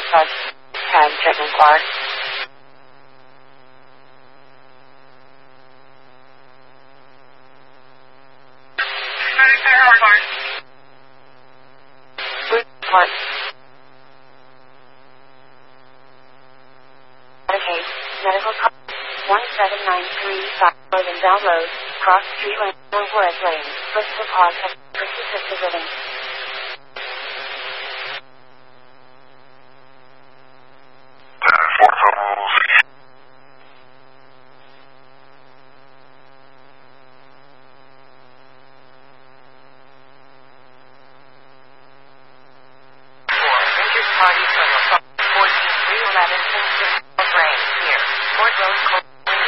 bus. Cab checking car. Park. Okay. Medical car. 17935. Load and download. Cross street lane. No Forest Lane. Bristol Park. Persistent living.